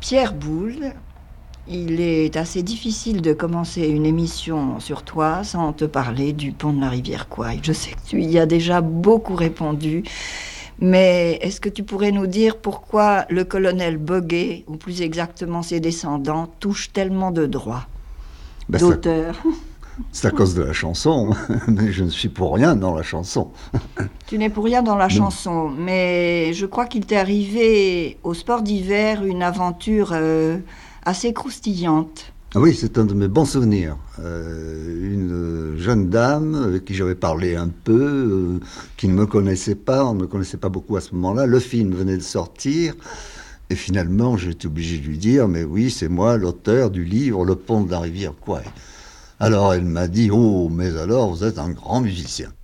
Pierre Boulle, il est assez difficile de commencer une émission sur toi sans te parler du pont de la rivière Kwai. Je sais que tu y as déjà beaucoup répondu, mais est-ce que tu pourrais nous dire pourquoi le colonel Boguet, ou plus exactement ses descendants, touche tellement de droits d'auteur? C'est à cause de la chanson, mais je ne suis pour rien dans la chanson. Tu n'es pour rien dans la Non. chanson, mais je crois qu'il t'est arrivé au sport d'hiver une aventure assez croustillante. Ah oui, c'est un de mes bons souvenirs. Une jeune dame avec qui j'avais parlé un peu, qui ne me connaissait pas, on ne me connaissait pas beaucoup à ce moment-là. Le film venait de sortir, et finalement j'étais obligé de lui dire, mais oui, c'est moi l'auteur du livre Le pont de la rivière Kwai. Alors elle m'a dit, oh, mais alors vous êtes un grand musicien.